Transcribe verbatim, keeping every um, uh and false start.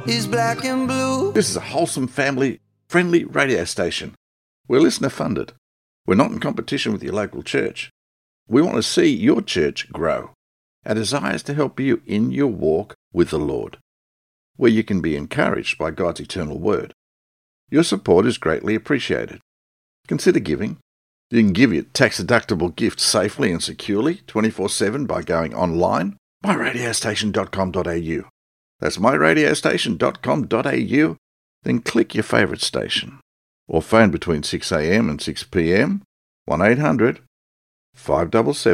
is black and blue. This is a wholesome, family-friendly radio station. We're listener-funded. We're not in competition with your local church. We want to see your church grow. Our desire is to help you in your walk with the Lord, where you can be encouraged by God's eternal word. Your support is greatly appreciated. Consider giving. You can give your tax-deductible gift safely and securely twenty-four seven by going online, my radio station dot com dot a u. That's my radio station dot com dot a u. Then click your favourite station. Or phone between six a m and six p m one eight hundred five seven seven